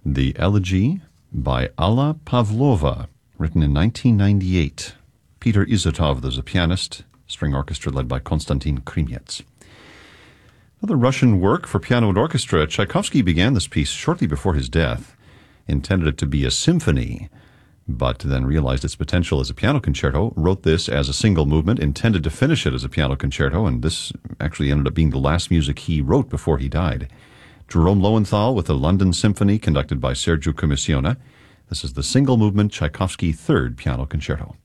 The Elegy by Alla Pavlova, written in 1998. Peter Izotov, there's a pianist, string orchestra led by Konstantin Krimets. Another Russian work for piano and orchestra. Tchaikovsky began this piece shortly before his death, intended it to be a symphony, but then realized its potential as a piano concerto, wrote this as a single movement, intended to finish it as a piano concerto, and this actually ended up being the last music he wrote before he died. Jerome Lowenthal with the London Symphony, conducted by Sergiu Commissiona. This is the single movement Tchaikovsky Third Piano Concerto.